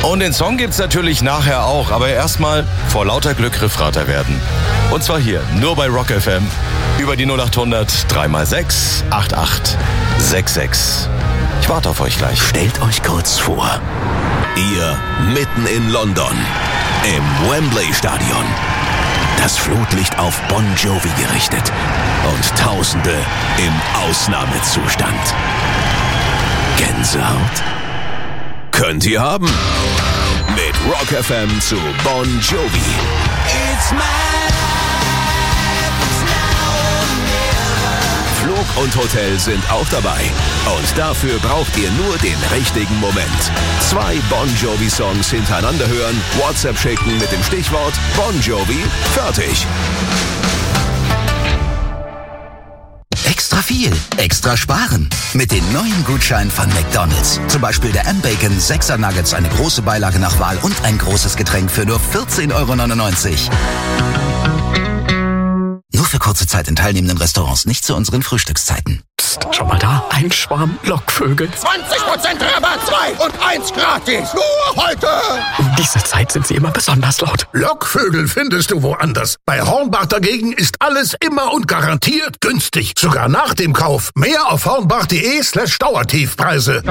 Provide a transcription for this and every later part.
Und den Song gibt's natürlich nachher auch, aber erstmal vor lauter Glück Riffrater werden. Und zwar hier, nur bei Rock FM, über die 0800 3x6 8866. Ich warte auf euch gleich. Stellt euch kurz vor, ihr mitten in London, im Wembley-Stadion. Das Flutlicht auf Bon Jovi gerichtet und Tausende im Ausnahmezustand. Gänsehaut? Könnt ihr haben. Mit Rock FM zu Bon Jovi. It's my life, it's now or never. Flug und Hotel sind auch dabei. Und dafür braucht ihr nur den richtigen Moment. 2 Bon Jovi-Songs hintereinander hören, WhatsApp schicken mit dem Stichwort Bon Jovi, fertig. Extra viel, extra sparen. Mit den neuen Gutscheinen von McDonald's. Zum Beispiel der M-Bacon 6er Nuggets, eine große Beilage nach Wahl und ein großes Getränk für nur 14,99 €. Nur für kurze Zeit in teilnehmenden Restaurants, nicht zu unseren Frühstückszeiten. Psst, schau mal da, ein Schwarm Lockvögel. 20% Rabatt, 2 und 1 gratis. Nur heute. Um diese Zeit sind sie immer besonders laut. Lockvögel findest du woanders. Bei Hornbach dagegen ist alles immer und garantiert günstig. Sogar nach dem Kauf. Mehr auf hornbach.de/Dauertiefpreise.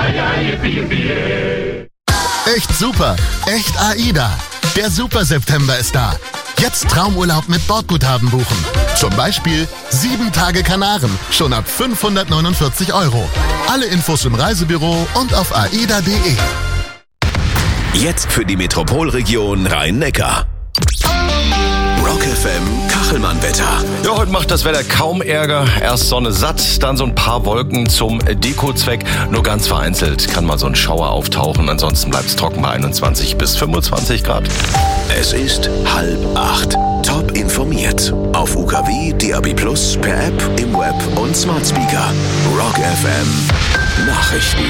Echt super, echt AIDA. Der Super September ist da. Jetzt Traumurlaub mit Bordguthaben buchen. Zum Beispiel 7 Tage Kanaren, schon ab 549 €. Alle Infos im Reisebüro und auf aida.de. Jetzt für die Metropolregion Rhein-Neckar. Rock FM Kachelmann-Wetter. Ja, heute macht das Wetter kaum Ärger. Erst Sonne satt, dann so ein paar Wolken zum Dekozweck. Nur ganz vereinzelt kann mal so ein Schauer auftauchen. Ansonsten bleibt es trocken bei 21 bis 25 Grad. Es ist 7:30. Top informiert. Auf UKW, DAB+, per App, im Web und Smart Speaker. Rock FM Nachrichten.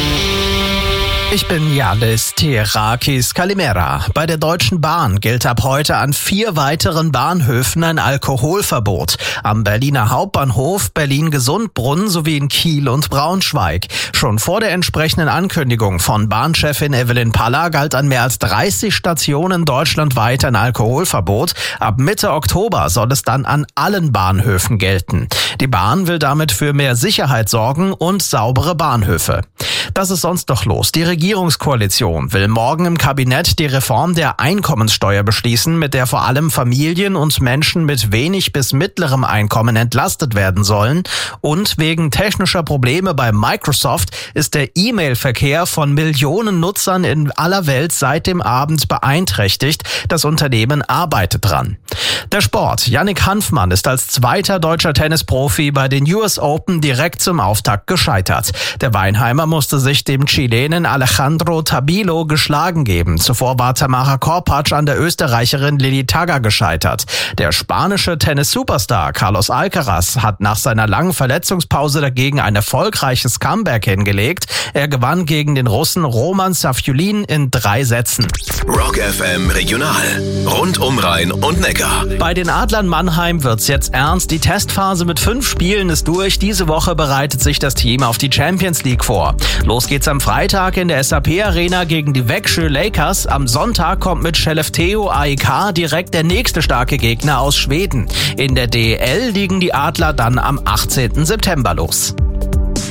Ich bin Yanis Terakis Kalimera. Bei der Deutschen Bahn gilt ab heute an 4 weiteren Bahnhöfen ein Alkoholverbot. Am Berliner Hauptbahnhof, Berlin-Gesundbrunnen sowie in Kiel und Braunschweig. Schon vor der entsprechenden Ankündigung von Bahnchefin Evelyn Paller galt an mehr als 30 Stationen deutschlandweit ein Alkoholverbot. Ab Mitte Oktober soll es dann an allen Bahnhöfen gelten. Die Bahn will damit für mehr Sicherheit sorgen und saubere Bahnhöfe. Was ist sonst noch los? Die Regierungskoalition will morgen im Kabinett die Reform der Einkommenssteuer beschließen, mit der vor allem Familien und Menschen mit wenig bis mittlerem Einkommen entlastet werden sollen. Und wegen technischer Probleme bei Microsoft ist der E-Mail-Verkehr von Millionen Nutzern in aller Welt seit dem Abend beeinträchtigt. Das Unternehmen arbeitet dran. Der Sport. Yannick Hanfmann ist als zweiter deutscher Tennisprofi bei den US Open direkt zum Auftakt gescheitert. Der Weinheimer musste sich dem Chilenen Alejandro Tabilo geschlagen geben. Zuvor war Tamara Korpatsch an der Österreicherin Lili Tagger gescheitert. Der spanische Tennis-Superstar Carlos Alcaraz hat nach seiner langen Verletzungspause dagegen ein erfolgreiches Comeback hingelegt. Er gewann gegen den Russen Roman Safiullin in 3 Sätzen. Rock FM Regional. Rund um Rhein und Neckar. Bei den Adlern Mannheim wird's jetzt ernst. Die Testphase mit 5 Spielen ist durch. Diese Woche bereitet sich das Team auf die Champions League vor. Los geht's am Freitag in der SAP-Arena gegen die Växjö Lakers. Am Sonntag kommt mit Skellefteå AIK direkt der nächste starke Gegner aus Schweden. In der DEL liegen die Adler dann am 18. September los.